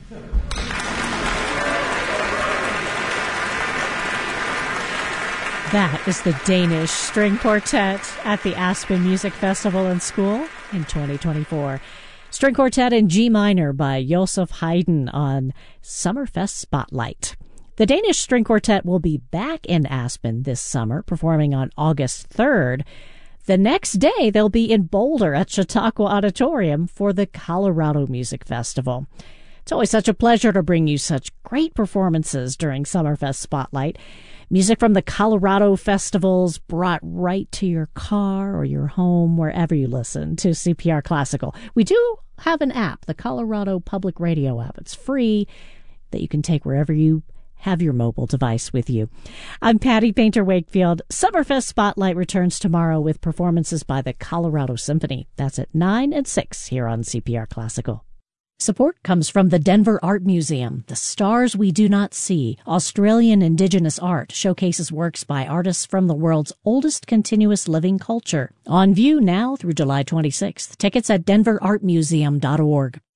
That is the Danish String Quartet at the Aspen Music Festival and School in 2024. String Quartet in G minor by Joseph Haydn on Summerfest Spotlight. The Danish String Quartet will be back in Aspen this summer, performing on August 3rd. The next day, they'll be in Boulder at Chautauqua Auditorium for the Colorado Music Festival. It's always such a pleasure to bring you such great performances during Summerfest Spotlight. Music from the Colorado festivals brought right to your car or your home, wherever you listen to CPR Classical. We do have an app, the Colorado Public Radio app. It's free, that you can take wherever you have your mobile device with you. I'm Patty Painter Wakefield. Summerfest Spotlight returns tomorrow with performances by the Colorado Symphony. That's at 9 and 6 here on CPR Classical. Support comes from the Denver Art Museum. The Stars We Do Not See, Australian Indigenous art, showcases works by artists from the world's oldest continuous living culture. On view now through July 26th. Tickets at denverartmuseum.org.